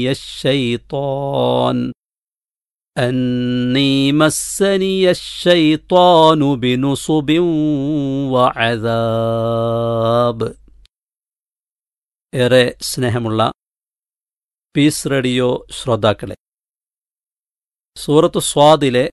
الشيطان أني مسني الشيطان بنصب وعذاب. ഏറെ സ്നേഹമുള്ള piece radio ശ്രോതാക്കളെ, സൂറത്തു സ്വാദിലെ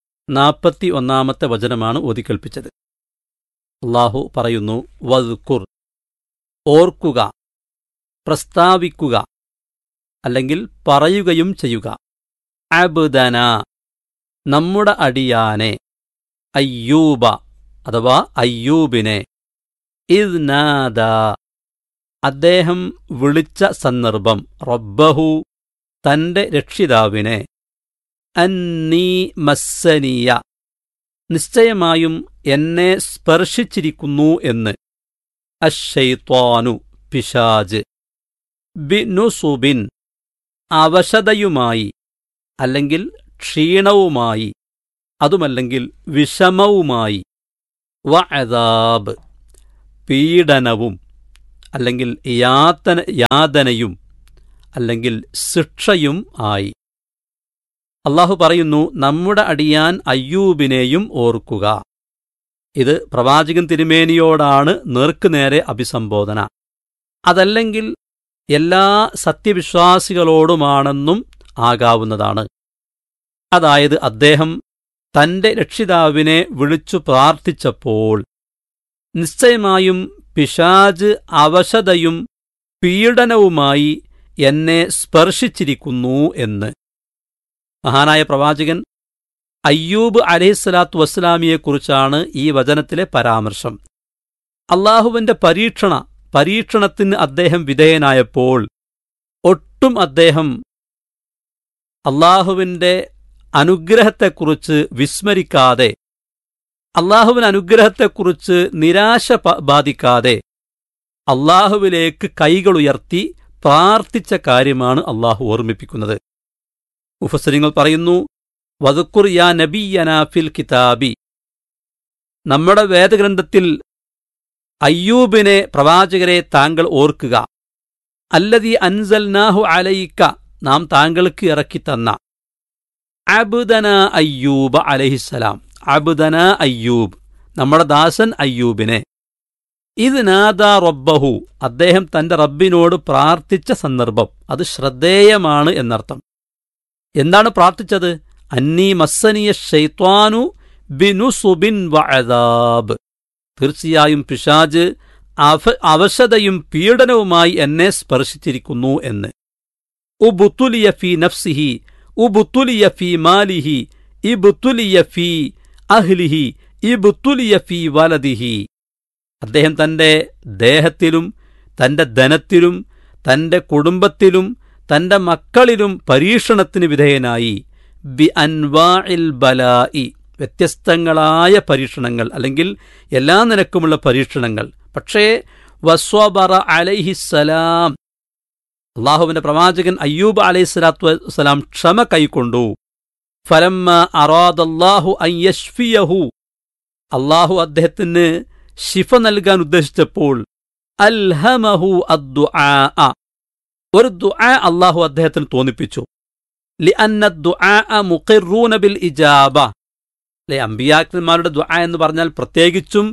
41 വചനമാണ് ഓതിക്കേൾപ്പിച്ചത്. അല്ലാഹു പറയുന്നു, വദ്കുർ, ഓർക്കുക, പ്രസ്താവിക്കുക, അല്ലെങ്കിൽ പറയുകയും ചെയ്യുക, അബ്ദന, നമ്മുടെ അടിയാനെ, അയ്യൂബ അഥവാ അയ്യൂബിനെ, ഇദ് നാദ, അദ്ദേഹം വിളിച്ച സന്ദർഭം, റബ്ബഹു, തന്റെ രക്ഷിതാവിനെ, അന്നീ മസ്സനിയ, നിശ്ചയമായും എന്നെ സ്പർശിച്ചിരിക്കുന്നു എന്ന്, അശ്ശൈത്വാനു, പിശാജ്, ബിനുസുബിൻ, അവശതയുമായി അല്ലെങ്കിൽ ക്ഷീണവുമായി, അതുമല്ലെങ്കിൽ വിഷമവുമായി, വഅദാബ്, പീഡനവും അല്ലെങ്കിൽ യാതനയും അല്ലെങ്കിൽ ശിക്ഷയും ആയി. അല്ലാഹു പറയുന്നു, നമ്മുടെ അടിയാൻ അയ്യൂബിനെയും ഓർക്കുക. ഇത് പ്രവാചകൻ തിരുമേനിയോടാണ് നേർക്കുനേരെ അഭിസംബോധന. അതല്ലെങ്കിൽ എല്ലാ സത്യവിശ്വാസികളോടുമാണെന്നും ആകാവുന്നതാണ്. അതായത്, അദ്ദേഹം തന്റെ രക്ഷിതാവിനെ വിളിച്ചു പ്രാർത്ഥിച്ചപ്പോൾ നിശ്ചയമായും പിശാജ് അവശതയും പീഡനവുമായി എന്നെ സ്പർശിച്ചിരിക്കുന്നു എന്ന്. മഹാനായ പ്രവാചകൻ അയ്യൂബ് അലൈഹിസ്സലാത്തു വസ്സലാമിയെക്കുറിച്ചാണ് ഈ വചനത്തിലെ പരാമർശം. അല്ലാഹുവിന്റെ പരീക്ഷണത്തിന് അദ്ദേഹം വിധേയനായപ്പോൾ ഒട്ടും അദ്ദേഹം അല്ലാഹുവിന്റെ അനുഗ്രഹത്തെക്കുറിച്ച് വിസ്മരിക്കാതെ, അല്ലാഹുവിന്റെ അനുഗ്രഹത്തെക്കുറിച്ച് നിരാശ ബാധിക്കാതെ അല്ലാഹുവിലേക്ക് കൈകളുയർത്തി പ്രാർത്ഥിച്ച കാര്യമാണ് അല്ലാഹു ഓർമ്മിപ്പിക്കുന്നത്. മുഫസ്സിറുകൾ പറയുന്നു, വദ്കുർ യാ നബിയനാ ഫിൽ കിതാബി, നമ്മുടെ വേദഗ്രന്ഥത്തിൽ അയ്യൂബിനെ, പ്രവാചകരെ താങ്കൾ ഓർക്കുക. അല്ലദീ അൻസൽനാഹു അലൈക, നാം താങ്കൾക്ക് ഇറക്കിത്തന്ന, അബ്ദന അയ്യൂബ അലൈഹിസ്സലാം, അബ്ദന അയ്യൂബ്, നമ്മുടെ ദാസൻ അയ്യൂബിനെ, ഇത് നാദാ റബ്ബഹു, അദ്ദേഹം തന്റെ റബ്ബിനോട് പ്രാർത്ഥിച്ച സന്ദർഭം, അത് ശ്രദ്ധേയമാണ് എന്നർത്ഥം. എന്താണ് പ്രാർത്ഥിച്ചത്? അന്നീ മസ്സനിയ ശൈത്വാനു ബിനുസുബിൻ വഅദാബ്, തീർച്ചയായും പിശാജ് അവശതയും പീഡനവുമായി എന്നെ സ്പർശിച്ചിരിക്കുന്നു എന്ന്. ഉബ്തുലിയ ഫീ നഫ്സിഹി, ഉബ്തുലിയ ഫീ മാലിഹി, ഇബ്തുലിയ ഫീ അഹ്ലിഹി, ഇബ്തുലിയ ഫീ വലദിഹി. അദ്ദേഹം തന്റെ ദേഹത്തിലും തന്റെ ധനത്തിലും തന്റെ കുടുംബത്തിലും തന്റെ മക്കളിലും പരീക്ഷണത്തിന് വിധേയനായി. ബി അൻവാഇൽ ബലാഇ, വ്യത്യസ്തങ്ങളായ പരീക്ഷണങ്ങൾ, അല്ലെങ്കിൽ എല്ലാ നിലക്കുമുള്ള പരീക്ഷണങ്ങൾ. പക്ഷേ വസ്വബറ അലൈഹിസ്സലാം, അല്ലാഹുവിന്റെ പ്രവാചകൻ അയ്യൂബ് അലൈഹിസ്സലാത്തു വസ്സലാം ക്ഷമ കൈക്കൊണ്ടു. ഫലമ്മ അറാദല്ലാഹു അൻ യശ്ഫിയഹു, അല്ലാഹു അദ്ദേഹത്തിന് ശിഫ നൽകാൻ ഉദ്ദേശിച്ചപ്പോൾ, അൽഹമഹു അദ്ദുആ, ഒരു ദുആ അല്ലാഹു അദ്ദേഹത്തിന് തോന്നിപ്പിച്ചു. ലിഅന്ന ദുആ മുഖിറൂന ബിൽ ഇജാബ, അമ്പിയാക്കന്മാരുടെ ദുആ എന്ന് പറഞ്ഞാൽ പ്രത്യേകിച്ചും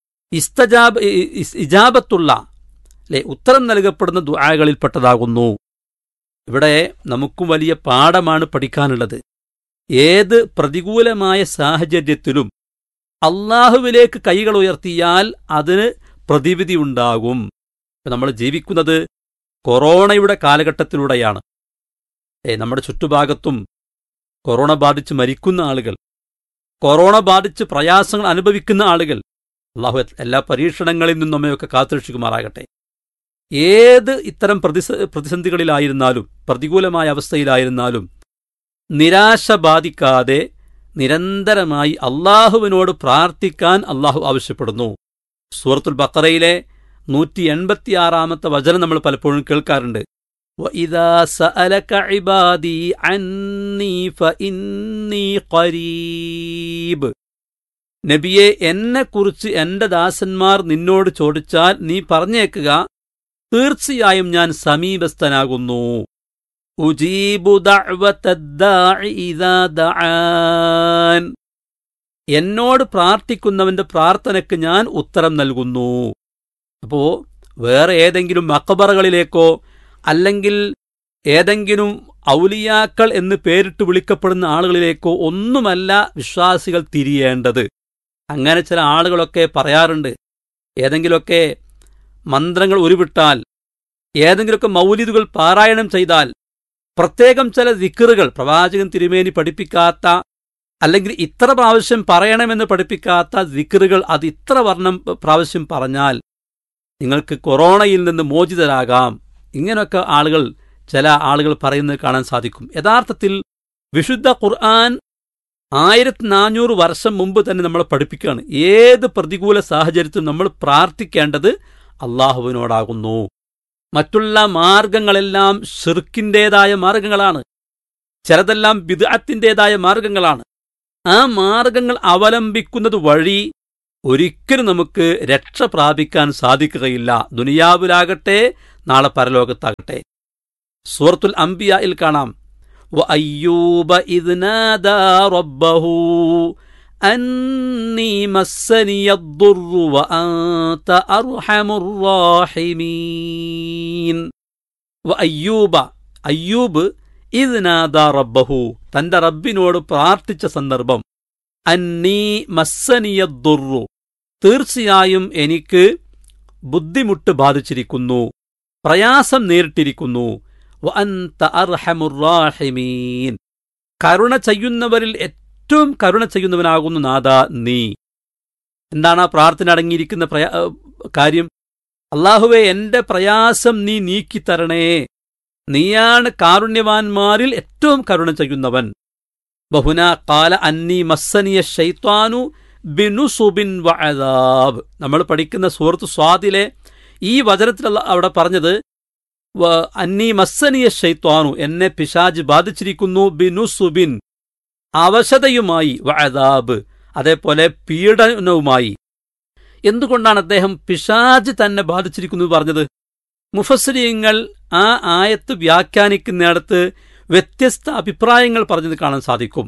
ഇജാബത്തുള്ള, ഉത്തരം നൽകപ്പെടുന്ന ദുആകളിൽപ്പെട്ടതാകുന്നു. ഇവിടെ നമുക്കും വലിയ പാഠമാണ് പഠിക്കാനുള്ളത്. ഏത് പ്രതികൂലമായ സാഹചര്യത്തിലും അല്ലാഹുവിലേക്ക് കൈകൾ ഉയർത്തിയാൽ അതിന് പ്രതിവിധി ഉണ്ടാകും. നമ്മൾ ജീവിക്കുന്നത് കൊറോണയുടെ കാലഘട്ടത്തിലൂടെയാണ്. നമ്മുടെ ചുറ്റുഭാഗത്തും കൊറോണ ബാധിച്ച് മരിക്കുന്ന ആളുകൾ, കൊറോണ ബാധിച്ച് പ്രയാസങ്ങൾ അനുഭവിക്കുന്ന ആളുകൾ. അല്ലാഹു എല്ലാ പരീക്ഷണങ്ങളിൽ നിന്നും നമ്മയൊക്കെ കാത്തുരക്ഷിക്കുമാറാകട്ടെ. ഏത് ഇത്തരം പ്രതിസന്ധികളിലായിരുന്നാലും, പ്രതികൂലമായ അവസ്ഥയിലായിരുന്നാലും നിരാശ ബാധിക്കാതെ നിരന്തരമായി അല്ലാഹുവിനോട് പ്രാർത്ഥിക്കാൻ അല്ലാഹു ആവശ്യപ്പെടുന്നു. സൂറത്തുൽ ബഖറയിലെ 186 വചനം നമ്മൾ പലപ്പോഴും കേൾക്കാറുണ്ട്. വഇദാ സഅലക ഇബാദി അന്നീ ഫഇന്നീ ഖരീബ്, നബിയെ, എന്നെക്കുറിച്ച് എന്റെ ദാസന്മാർ നിന്നോട് ചോദിച്ചാൽ നീ പറഞ്ഞേക്കുക, തീർച്ചയായും ഞാൻ സമീപസ്ഥനാകുന്നു. ഉജീബു ദഅ്വതദ്ദാഇ ഇദാ ദഅാൻ. എന്നോട് പ്രാർത്ഥിക്കുന്നവന്റെ പ്രാർത്ഥനയ്ക്ക് ഞാൻ ഉത്തരം നൽകുന്നു. അപ്പോ വേറെ ഏതെങ്കിലും മഖബറകളിലേക്കോ അല്ലെങ്കിൽ ഏതെങ്കിലും ഔലിയാക്കൾ എന്ന് പേരിട്ട് വിളിക്കപ്പെടുന്ന ആളുകളിലേക്കോ ഒന്നുമല്ല വിശ്വാസികൾ തിരിയേണ്ടത്. അങ്ങനെ ചില ആളുകളൊക്കെ പറയാറുണ്ട്, ഏതെങ്കിലുമൊക്കെ മന്ത്രങ്ങൾ ഉരുവിട്ടാൽ, ഏതെങ്കിലുമൊക്കെ മൗലിദുകൾ പാരായണം ചെയ്താൽ, പ്രത്യേകം ചില ദിക്റുകൾ പ്രവാചകൻ തിരുമേനി പഠിപ്പിക്കാത്ത അല്ലെങ്കിൽ ഇത്ര പ്രാവശ്യം പറയണമെന്ന് പഠിപ്പിക്കാത്ത ദിക്റുകൾ അത് ഇത്ര പ്രാവശ്യം പറഞ്ഞാൽ നിങ്ങൾക്ക് കൊറോണയിൽ നിന്ന് മോചിതരാകാം. ഇങ്ങനെയൊക്കെ ചില ആളുകൾ പറയുന്നത് കാണാൻ സാധിക്കും. യഥാർത്ഥത്തിൽ വിശുദ്ധ ഖുർആൻ 1400 വർഷം മുമ്പ് തന്നെ നമ്മളെ പഠിപ്പിക്കുകയാണ്, ഏത് പ്രതികൂല സാഹചര്യത്തിലും നമ്മൾ പ്രാർത്ഥിക്കേണ്ടത് അള്ളാഹുവിനോടാകുന്നു. മറ്റുള്ള മാർഗങ്ങളെല്ലാം ശിർക്കിൻ്റെതായ മാർഗങ്ങളാണ്, ചിലതെല്ലാം ബിദ്അത്തിൻ്റെതായ മാർഗങ്ങളാണ്. ആ മാർഗങ്ങൾ അവലംബിക്കുന്നത് വഴി ഒരിക്കലും നമുക്ക് രക്ഷ പ്രാപിക്കാൻ സാധിക്കുകയില്ല, ദുനിയാവിലാകട്ടെ നാളെ പരലോകത്താകട്ടെ. സൂറത്തുൽ അംബിയായിൽ കാണാം, വഅയ്യൂബ ഇദ് നാദാ റബ്ബഹു അന്നീ മസ്സനിയദ്ദുർറു വഅൻത അർഹമുർ റാഹിമീൻ. അയ്യൂബ് ഇദ് നാദാ റബ്ബഹു, തന്റെ റബ്ബിനോട് പ്രാർത്ഥിച്ച സന്ദർഭം, അന്നീ മസ്സനിയദ്ദുർറു, തീർച്ചയായും എനിക്ക് ബുദ്ധിമുട്ട് ബാധിച്ചിരിക്കുന്നു, പ്രയാസം നേരിട്ടിരിക്കുന്നു, വഅൻത അർഹമുർ റാഹിമീൻ, കരുണ ചെയ്യുന്നവരിൽ ഏറ്റവും കരുണ ചെയ്യുന്നവനാകുന്നു നാഥാ നീ. എന്താണ് ആ പ്രാർത്ഥന അടങ്ങിയിരിക്കുന്ന കാര്യം? അല്ലാഹുവേ, എന്റെ പ്രയാസം നീ നീക്കിത്തരണേ, നീയാണ് കാരുണ്യവാന്മാരിൽ ഏറ്റവും കരുണ ചെയ്യുന്നവൻ. ബഹുന ഖാല അന്നീ മസ്സനിയ ശൈത്വാനു ബിനുസുബിൻ വഅദാബ്. നമ്മൾ പഠിക്കുന്ന സൂറത്ത് സ്വാദിലെ ഈ വചനത്തിൽ അവിടെ പറഞ്ഞത് അന്നീ മസ്സനിയ ശൈത്വാനു, എന്നെ പിശാജ് ബാധിച്ചിരിക്കുന്നു, ബിനുസുബിൻ, അവശതയുമായി, വഅദാബ്, അതേപോലെ പീഡനവുമായി. എന്തുകൊണ്ടാണ് അദ്ദേഹം പിശാജ് തന്നെ ബാധിച്ചിരിക്കുന്നു പറഞ്ഞത്? മുഫസ്സിരീങ്ങൾ ആ ആയത്ത് വ്യാഖ്യാനിക്കുന്നിടത്ത് വ്യത്യസ്ത അഭിപ്രായങ്ങൾ പറഞ്ഞത് കാണാൻ സാധിക്കും.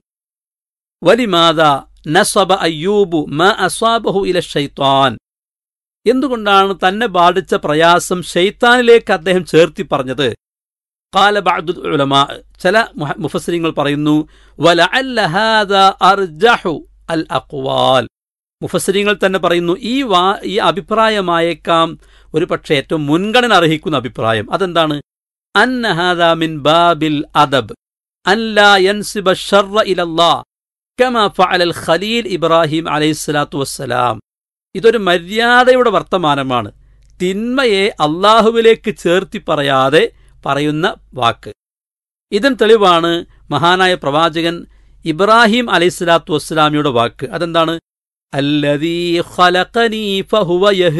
വലിമാദ നസബ അയ്യൂബു മാ അസ്വാബഹു ഇല ശൈത്വാൻ, എന്തുകൊണ്ടാണ് തന്നെ ബാധിച്ച പ്രയാസം ശൈത്താനിലേക്ക് അദ്ദേഹം ചേർത്തി പറഞ്ഞത്? ഖാല ബഅദുൽ ഉലമാ, ചില മുഫസ്സിരീങ്ങൾ പറയുന്നു, വലഅല്ല ഹാദാ അർജഹു അൽ അഖ്വാൽ, മുഫസ്സിരീങ്ങൾ തന്നെ പറയുന്നു ഈ അഭിപ്രായമായേക്കാം ഒരു പക്ഷേ ഏറ്റവും മുൻഗണന അർഹിക്കുന്ന അഭിപ്രായം. അതെന്താണ്? അന്ന ഹാദാ മിൻ ബാബിൽ അദബ് അല്ലാ യൻസിബ ശർറ ഇലല്ലാഹ് കമാ ഫഅലൽ ഖലീൽ ഇബ്രാഹിം അലൈഹിസ്സലാത്തു വസ്സലാം. ഇതൊരു മര്യാദയുടെ വർത്തമാനമാണ്, തിന്മയെ അള്ളാഹുവിലേക്ക് ചേർത്തി പറയാതെ പറയുന്ന വാക്ക്. ഇതിന് തെളിവാണ് മഹാനായ പ്രവാചകൻ ഇബ്രാഹിം അലൈഹിസ്സലാത്തു വസ്സലാമിയുടെ വാക്ക്. അതെന്താണ്? അല്ലദീ ഖലഖനീ ഫഹുവ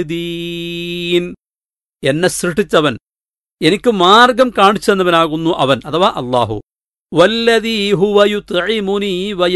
യഹ്ദീൻ, എന്നെ സൃഷ്ടിച്ചവൻ, എനിക്ക് മാർഗം കാണിച്ചു തന്നവനാകുന്നു അവൻ, അഥവാ അല്ലാഹു. വല്ലദീ ഹുവ യുത്ഇമുനീ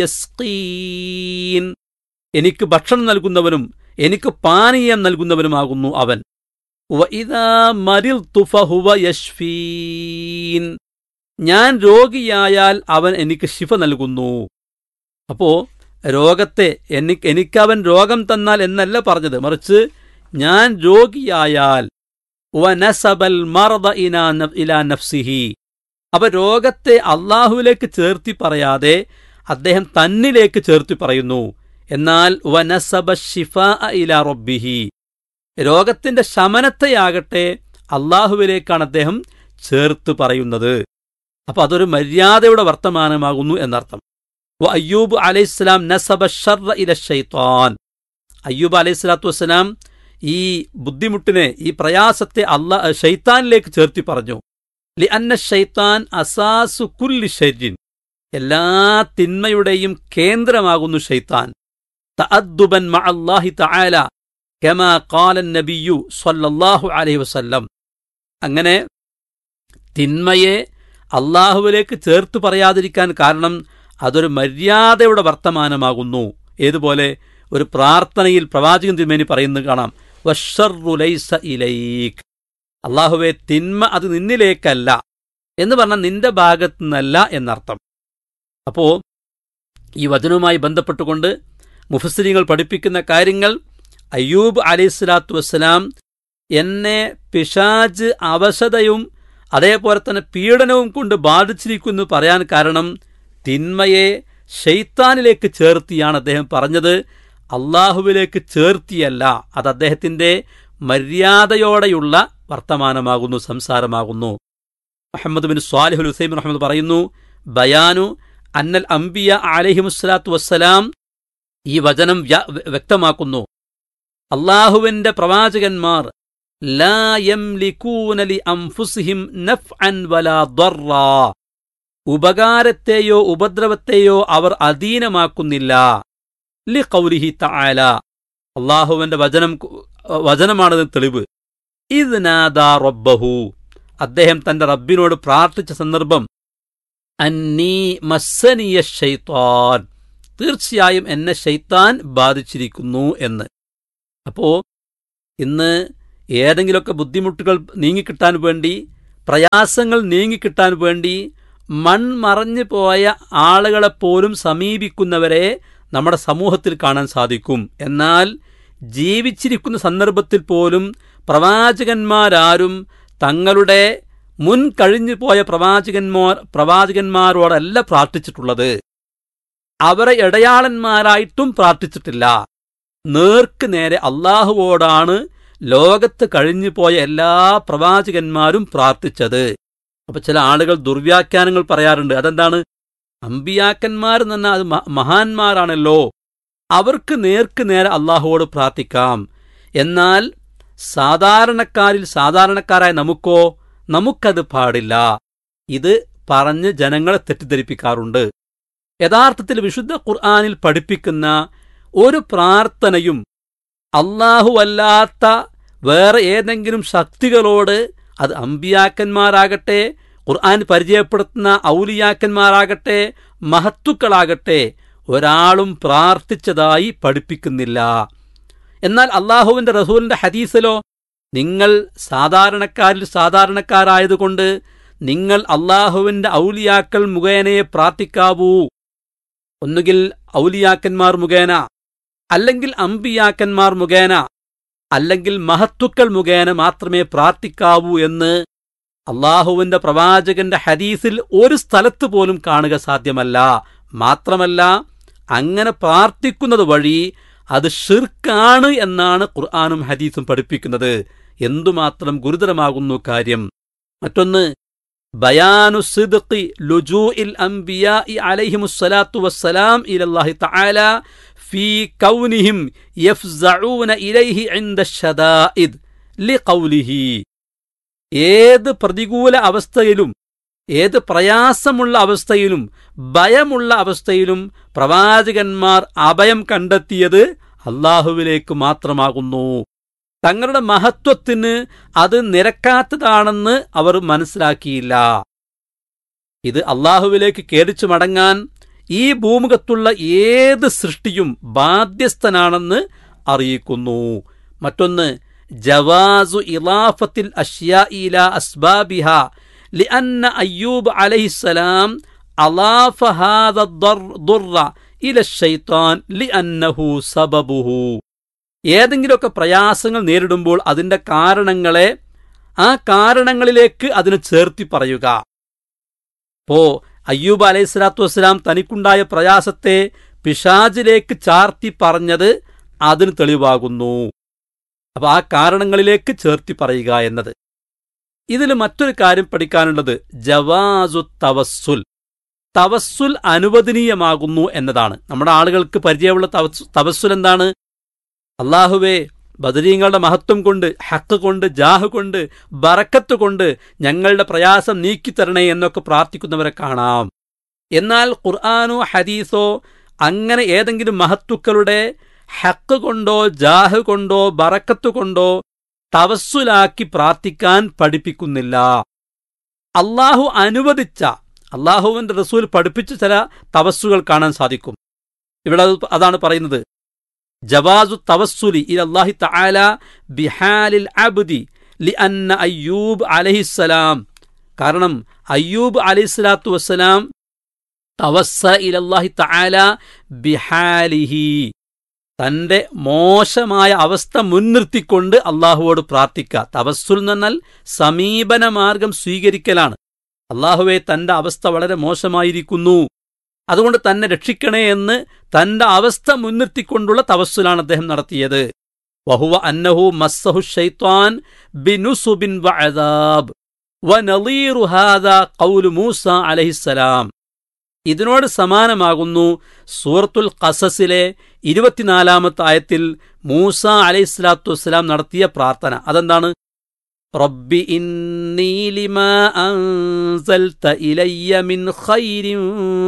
വയസ്ഖീൻ, എനിക്ക് ഭക്ഷണം നൽകുന്നവനും എനിക്ക് പാനീയം നൽകുന്നവനുമാകുന്നു അവൻ. വഇദാ മരിൽതു ഫഹുവ യശ്ഫീൻ, ഞാൻ രോഗിയായാൽ അവൻ എനിക്ക് ശിഫ നൽകുന്നു. അപ്പോ രോഗത്തെ എനിക്കവൻ രോഗം തന്നാൽ എന്നല്ല പറഞ്ഞത്, മറിച്ച് ഞാൻ രോഗിയായാൽ വനസബൽ മർദ ഇലാ നഫ്സിഹി, അപ്പൊ രോഗത്തെ അള്ളാഹുവിലേക്ക് ചേർത്തി പറയാതെ അദ്ദേഹം തന്നിലേക്ക് ചേർത്തി പറയുന്നു. എന്നാൽ വനസബ ശിഫാ ഇലാ റബ്ബിഹി, രോഗത്തിന്റെ ശമനത്തെയാകട്ടെ അള്ളാഹുവിലേക്കാണ് അദ്ദേഹം ചേർത്ത് പറയുന്നത്. അപ്പൊ അതൊരു മര്യാദയുടെ വർത്തമാനമാകുന്നു എന്നർത്ഥം. അയ്യൂബ് അലൈഹിസ്സലാം നസബ ശർറ ഇല ശൈത്താൻ, അയ്യൂബ് അലൈഹിസ്സലാത്തു വസ്സലാം ഈ ബുദ്ധിമുട്ടിനെ, ഈ പ്രയാസത്തെ ശൈത്താനിലേക്ക് ചേർത്തി പറഞ്ഞു. ലിഅന്ന ശൈത്താൻ അസാസു കുല്ലി ശർരിൻ, എല്ലാ തിന്മയുടെയും കേന്ദ്രമാകുന്നു ശൈത്താൻ. തഅദ്ദുബൻ മഅല്ലാഹി തആല കമാ ഖാല നബിയ്യു സ്വല്ലല്ലാഹു അലൈഹി വസല്ലം, അങ്ങനെ തിന്മയെ അള്ളാഹുവിലേക്ക് ചേർത്ത് പറയാതിരിക്കാൻ കാരണം അതൊരു മര്യാദയുടെ വർത്തമാനമാകുന്നു. ഏതുപോലെ ഒരു പ്രാർത്ഥനയിൽ പ്രവാചകൻ തിരുമേനി പറയുന്നത് കാണാം, വശ്ശർറു ലൈസ ഇലൈക്, അള്ളാഹുവേ, തിന്മ അത് നിന്നിലേക്കല്ല, എന്ന് പറഞ്ഞാൽ നിന്റെ ഭാഗത്തു നിന്നല്ല എന്നർത്ഥം. അപ്പോ ഈ വചനവുമായി ബന്ധപ്പെട്ടുകൊണ്ട് മുഫസ്സിരീങ്ങൾ പഠിപ്പിക്കുന്ന കാര്യങ്ങൾ, അയ്യൂബ് അലൈഹിസ്സലാത്തു വസ്സലാം എന്നെ പിശാച് അവശതയും അതേപോലെ തന്നെ പീഡനവും കൊണ്ട് ബാധിച്ചിരിക്കുന്നു പറയാൻ കാരണം തിന്മയെ ശൈത്താനിലേക്ക് ചേർത്തിയാണ് അദ്ദേഹം പറഞ്ഞത്, അള്ളാഹുവിലേക്ക് ചേർത്തിയല്ല. അത് അദ്ദേഹത്തിന്റെ മര്യാദയോടെയുള്ള വർത്തമാനമാകുന്നു, സംസാരമാകുന്നു. മുഹമ്മദ് ബിൻ സ്വാലിഹുൽ ഉസൈമിൻ റഹ്മത്തുള്ളാഹി പറയുന്നു, ബയാനു അന്നൽ അംബിയ അലൈഹിമുസ്സലാത്തു വസ്സലാം, ഈ വചനം വ്യക്തമാക്കുന്നു, അള്ളാഹുവിന്റെ പ്രവാചകന്മാർ ലാ യംലികൂന ലി അൻഫുസിഹിം നഫ്അൻ വലാ ദർറാ, ഉപകാരത്തെയോ ഉപദ്രവത്തെയോ അവർ അധീനമാക്കുന്നില്ല. ലിഖൗലിഹി തആല, അള്ളാഹുവിന്റെ വചനമാണത് തെളിവ്. ഇദ് നാദാ റബ്ബഹു, അദ്ദേഹം തന്റെ റബ്ബിനോട് പ്രാർത്ഥിച്ച സന്ദർഭം, അന്നീ മസ്സനിയ ശൈത്താൻ, തീർച്ചയായും എന്നെ ശൈത്താൻ ബാധിച്ചിരിക്കുന്നു എന്ന്. അപ്പോ ഇന്ന് ഏതെങ്കിലുമൊക്കെ ബുദ്ധിമുട്ടുകൾ നീങ്ങിക്കിട്ടാൻ വേണ്ടി, പ്രയാസങ്ങൾ നീങ്ങിക്കിട്ടാൻ വേണ്ടി മൺമറഞ്ഞു പോയ ആളുകളെപ്പോലും സമീപിക്കുന്നവരെ നമ്മുടെ സമൂഹത്തിൽ കാണാൻ സാധിക്കും. എന്നാൽ ജീവിച്ചിരിക്കുന്ന സന്ദർഭത്തിൽ പോലും പ്രവാചകന്മാരാരും തങ്ങളുടെ മുൻ കഴിഞ്ഞു പോയ പ്രവാചകന്മാരോടല്ല പ്രാർത്ഥിച്ചിട്ടുള്ളത്, അവരെ ഇടയാളന്മാരായിട്ടും പ്രാർത്ഥിച്ചിട്ടില്ല. നേർക്ക് നേരെ അള്ളാഹുവോടാണ് ലോകത്ത് കഴിഞ്ഞു പോയ എല്ലാ പ്രവാചകന്മാരും പ്രാർത്ഥിച്ചത്. അപ്പൊ ചില ആളുകൾ ദുർവ്യാഖ്യാനങ്ങൾ പറയാറുണ്ട്. അതെന്താണ്? അമ്പിയാക്കന്മാർ എന്ന് പറഞ്ഞാൽ അത് മഹാന്മാരാണല്ലോ, അവർക്ക് നേർക്ക് നേരെ അള്ളാഹുവോട് പ്രാർത്ഥിക്കാം. എന്നാൽ സാധാരണക്കാരായ നമുക്കത് പാടില്ല. ഇത് പറഞ്ഞ് ജനങ്ങളെ തെറ്റിദ്ധരിപ്പിക്കാറുണ്ട്. യഥാർത്ഥത്തിൽ വിശുദ്ധ ഖുർആനിൽ പഠിപ്പിക്കുന്ന ഒരു പ്രാർത്ഥനയും അല്ലാഹുവല്ലാത്ത വേറെ ഏതെങ്കിലും ശക്തികളോട്, അത് അമ്പിയാക്കന്മാരാകട്ടെ, ഖുർആൻ പരിചയപ്പെടുത്തുന്ന ഔലിയാക്കന്മാരാകട്ടെ, മഹത്തുക്കളാകട്ടെ, ഒരാളും പ്രാർത്ഥിച്ചതായി പഠിപ്പിക്കുന്നില്ല. എന്നാൽ അള്ളാഹുവിന്റെ റസൂലിന്റെ ഹദീസിലോ, നിങ്ങൾ സാധാരണക്കാരിൽ സാധാരണക്കാരായതുകൊണ്ട് നിങ്ങൾ അള്ളാഹുവിന്റെ ഔലിയാക്കൾ മുഖേനയെ പ്രാർത്ഥിക്കാവൂ. ഒന്നുകിൽ ഔലിയാക്കന്മാർ മുഖേന, അല്ലെങ്കിൽ അമ്പിയാക്കന്മാർ മുഖേന, അല്ലെങ്കിൽ മഹത്തുക്കൾ മുഖേന മാത്രമേ പ്രാർത്ഥിക്കാവൂ എന്ന് അള്ളാഹുവിന്റെ പ്രവാചകന്റെ ഹദീസിൽ ഒരു സ്ഥലത്ത് പോലും കാണുക സാധ്യമല്ല. മാത്രമല്ല, അങ്ങനെ പ്രാർത്ഥിക്കുന്നത് വഴി അത് ഷിർക്കാണ് എന്നാണ് ഖുർആനും ഹദീസും പഠിപ്പിക്കുന്നത്. എന്തുമാത്രം ഗുരുതരമാകുന്നു കാര്യം. മറ്റൊന്ന്, ബയാനു സിദ്ഖി ലുജൂഇൽ അംബിയാഇ അലൈഹിമുസ്സലാത്തു വസ്സലാം ഇലല്ലാഹി തആല ഫീ കൗനിഹിം യഫ്സഊന ഇലൈഹി ഇൻദ ശദാഇദ് ലിഖൗലിഹി. ഏത് പ്രതികൂല അവസ്ഥയിലും, ഏത് പ്രയാസമുള്ള അവസ്ഥയിലും, ഭയമുള്ള അവസ്ഥയിലും പ്രവാചകന്മാർ അഭയം കണ്ടെത്തിയത് അള്ളാഹുവിലേക്ക് മാത്രമാകുന്നു. തങ്ങളുടെ മഹത്വത്തിന് അത് നിരക്കാത്തതാണെന്ന് അവർ മനസ്സിലാക്കിയില്ല. ഇത് അള്ളാഹുവിലേക്ക് കേടിച്ചു മടങ്ങാൻ ഈ ഭൂമുഖത്തുള്ള ഏത് സൃഷ്ടിയും ബാധ്യസ്ഥനാണെന്ന് അറിയിക്കുന്നു. മറ്റൊന്ന്, ജവാസു ഇളാഫത്തിൽ അഷ്യാഇ ഇലാ അസ്ബാബിഹ ലിഅന്ന അയ്യൂബ് അലൈഹിസ്സലാം അളാഫ ഹാദ ദുർറ ഇല ശൈത്താൻ ലിഅന്നഹു സബബുഹു. ഏതെങ്കിലുമൊക്കെ പ്രയാസങ്ങൾ നേരിടുമ്പോൾ അതിന്റെ കാരണങ്ങളെ ആ കാരണങ്ങളിലേക്ക് അതിന് ചേർത്തി പറയുക. ഇപ്പോ അയ്യൂബ് അലൈഹിസ്സലാത്തു വസ്സലാം തനിക്കുണ്ടായ പ്രയാസത്തെ പിശാചിലേക്ക് ചാർത്തി പറഞ്ഞത് അതിന് തെളിവാകുന്നു. അപ്പൊ ആ കാരണങ്ങളിലേക്ക് ചേർത്തി പറയുക എന്നത്. ഇതിൽ മറ്റൊരു കാര്യം പഠിക്കാനുള്ളത് ജവാസു തവസ്സുൽ. തവസ്സുൽ അനുവദനീയമാകുന്നു എന്നതാണ്. നമ്മുടെ ആളുകൾക്ക് പരിചയമുള്ള തവസ്സുൽ എന്താണ്? അല്ലാഹുവേ, ബദരീങ്ങളുടെ മഹത്വം കൊണ്ട്, ഹക്ക് കൊണ്ട്, ജാഹ് കൊണ്ട്, ബറക്കത്ത് കൊണ്ട് ഞങ്ങളുടെ പ്രയാസം നീക്കിത്തരണേ എന്നൊക്കെ പ്രാർത്ഥിക്കുന്നവരെ കാണാം. എന്നാൽ ഖുർആനോ ഹദീസോ അങ്ങനെ ഏതെങ്കിലും മഹത്തുക്കളുടെ ഹക്ക് കൊണ്ടോ ജാഹ് കൊണ്ടോ ബറക്കത്ത് കൊണ്ടോ തവസ്സുലാക്കി പ്രാർത്ഥിക്കാൻ പഠിപ്പിക്കുന്നില്ല. അള്ളാഹു അനുവദിച്ച, അള്ളാഹുവിന്റെ റസൂൽ പഠിപ്പിച്ച ചില തവസ്സുകൾ കാണാൻ സാധിക്കും. ഇവിടെ അതാണ് പറയുന്നത്, ജവാസു തവസ്സുലി ഇലല്ലാഹി തആല ബിഹാലിൽ അബ്ദി ലിഅന്ന അയ്യൂബ് അലൈഹിസ്സലാം. കാരണം അയ്യൂബ് അലൈഹിസ്സലാത്തു വസ്സലാം തവസ്സ ഇലല്ലാഹി തആല ബിഹാലിഹി, തന്റെ മോശമായ അവസ്ഥ മുൻനിർത്തിക്കൊണ്ട് അള്ളാഹുവോട് പ്രാർത്ഥിക്കുക. തവസ്സുൽ എന്ന് പറഞ്ഞാൽ സമീപന മാർഗം സ്വീകരിക്കലാണ്. അള്ളാഹുവെ, തന്റെ അവസ്ഥ വളരെ മോശമായിരിക്കുന്നു, അതുകൊണ്ട് തന്നെ രക്ഷിക്കണേ എന്ന് തന്റെ അവസ്ഥ മുൻനിർത്തിക്കൊണ്ടുള്ള തവസ്സുലാണ് അദ്ദേഹം നടത്തിയത്. വഹുവ അന്നഹു മസ്സഹു ശൈത്വാൻ ബിനുസുബിൻ വഅദാബ് വനളീറു ഹാദാ ഖൗലു മൂസ അലൈഹിസ്സലാം. ഇതിനോട് സമാനമാകുന്നു സൂറത്തുൽ ഖസസിലെ 24-ാമത്തെ ആയത്തിൽ മൂസ അലൈഹിസ്സലാത്തു വസ്സലാം നടത്തിയ പ്രാർത്ഥന. അതെന്താണ്? റബ്ബി ഇന്നി ലിമാ അൻസൽത ഇലയ്യ മിൻ ഖൈരിൻ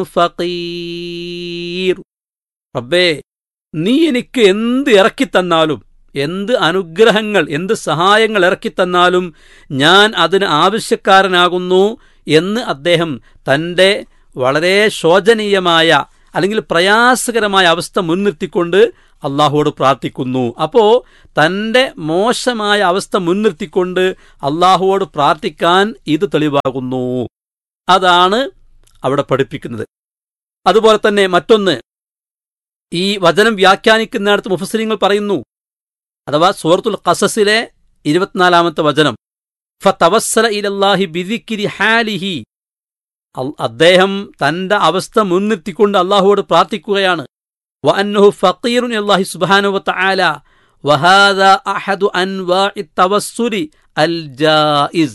ഫഖീർ. റബ്ബേ, നീ എനിക്ക് എന്ത് ഇറക്കിത്തന്നാലും, എന്ത് അനുഗ്രഹങ്ങൾ, എന്ത് സഹായങ്ങൾ ഇറക്കിത്തന്നാലും ഞാൻ അതിന് ആവശ്യക്കാരനാകുന്നു എന്ന് അദ്ദേഹം തന്റെ വളരെ ശോചനീയമായ അല്ലെങ്കിൽ പ്രയാസകരമായ അവസ്ഥ മുൻനിർത്തിക്കൊണ്ട് അള്ളാഹുവോട് പ്രാർത്ഥിക്കുന്നു. അപ്പോ തന്റെ മോശമായ അവസ്ഥ മുൻനിർത്തിക്കൊണ്ട് അള്ളാഹുവോട് പ്രാർത്ഥിക്കാൻ ഇത് തെളിവാകുന്നു. അതാണ് അവിടെ പഠിപ്പിക്കുന്നത്. അതുപോലെ തന്നെ മറ്റൊന്ന്, ഈ വചനം വ്യാഖ്യാനിക്കുന്നിടത്ത് മുഫസ്സിരീങ്ങൾ പറയുന്നു, അഥവാ സൂറത്തുൽ ഖസസിലെ 24-ാമത്തെ വചനം, ഫതവസ്സല ഇലല്ലാഹി ബിദിക്രി ഹാലിഹി, അദ്ദേഹം തന്റെ അവസ്ഥ മുൻനിർത്തിക്കൊണ്ട് അള്ളാഹുവോട് പ്രാർത്ഥിക്കുകയാണ്. വഅന്നഹു ഫഖീറുൻ ഇലല്ലാഹി സുബ്ഹാനഹു വതആല വഹാദാ അഹദു അൻവാഇ തവസ്സുലി അൽ ജായിസ്.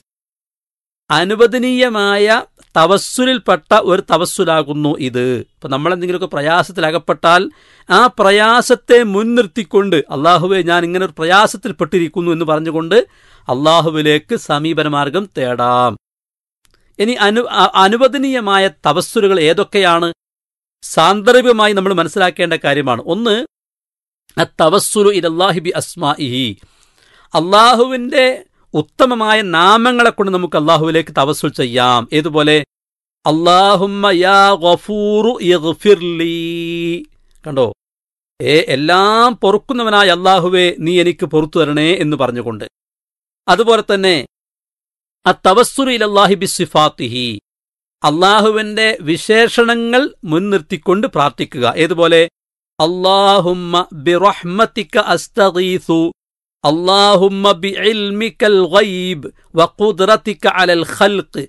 അനുവദനീയമായ തവസ്സുലിൽപ്പെട്ട ഒരു തവസ്സുലാകുന്നു ഇത്. ഇപ്പൊ നമ്മളെന്തെങ്കിലുമൊക്കെ പ്രയാസത്തിലകപ്പെട്ടാൽ ആ പ്രയാസത്തെ മുൻനിർത്തിക്കൊണ്ട് അള്ളാഹുവെ, ഞാൻ ഇങ്ങനെ ഒരു പ്രയാസത്തിൽപ്പെട്ടിരിക്കുന്നു എന്ന് പറഞ്ഞുകൊണ്ട് അള്ളാഹുവിലേക്ക് സമീപനമാർഗം തേടാം. ഇനി അനുവദനീയമായ തവസ്സുലുകൾ ഏതൊക്കെയാണ്? സാന്ദർഭികമായി നമ്മൾ മനസ്സിലാക്കേണ്ട കാര്യമാണ്. ഒന്ന്, അത്തവസ്സുലു ഇലല്ലാഹി ബി അസ്മാഇഹി, അള്ളാഹുവിന്റെ ഉത്തമമായ നാമങ്ങളെ കൊണ്ട് നമുക്ക് അള്ളാഹുവിലേക്ക് തവസ്സുൽ ചെയ്യാം. ഏതുപോലെ? അല്ലാഹുമ്മ യാ ഗഫൂറു ഇഗ്ഫിർലി. കണ്ടോ, എല്ലാം പൊറുക്കുന്നവനായ അള്ളാഹുവെ, നീ എനിക്ക് പൊറുത്തു തരണേ എന്ന് പറഞ്ഞുകൊണ്ട്. അതുപോലെ തന്നെ അത്തവസ്സുലു ഇലല്ലാഹി ബിസിഫാത്തിഹി, അള്ളാഹുവിന്റെ വിശേഷണങ്ങൾ മുൻനിർത്തിക്കൊണ്ട് പ്രാർത്ഥിക്കുക. ഏതുപോലെ? അല്ലാഹുമ്മ ബിറഹ്മതിക അസ്തഗീസു, അല്ലാഹുമ്മ ബിഇൽമികൽ ഗൈബ് വഖുദ്റതിക അലൽ ഖൽഖ്